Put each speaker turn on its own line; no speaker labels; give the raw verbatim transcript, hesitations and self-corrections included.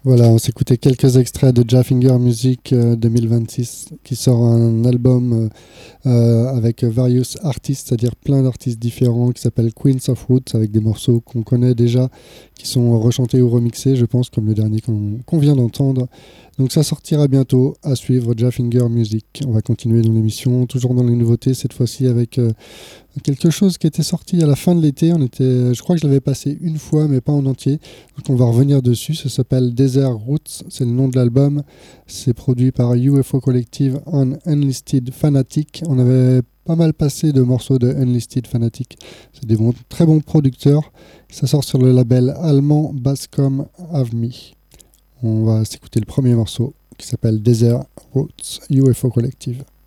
Voilà, on s'écoutait quelques extraits de Jaffinger Music euh, deux mille vingt-six qui sort un album euh, euh, avec various artistes, c'est-à-dire plein d'artistes différents qui s'appelle Queens of Roots avec des morceaux qu'on connaît déjà qui sont rechantés ou remixés, je pense, comme le dernier qu'on qu'on vient d'entendre. Donc ça sortira bientôt, à suivre Jaffinger Music. On va continuer dans l'émission, toujours dans les nouveautés, cette fois-ci avec euh, quelque chose qui était sorti à la fin de l'été. On était, je crois que je l'avais passé une fois, mais pas en entier. Donc on va revenir dessus. Ça s'appelle Desert Roots. C'est le nom de l'album. C'est produit par U F O Collective and Unlisted Fanatic. On avait pas mal passé de morceaux de Unlisted Fanatic. C'est des bons, très bons producteurs. Ça sort sur le label allemand Bascom Avmi. On va s'écouter le premier morceau qui s'appelle Desert Roots, U F O Collective.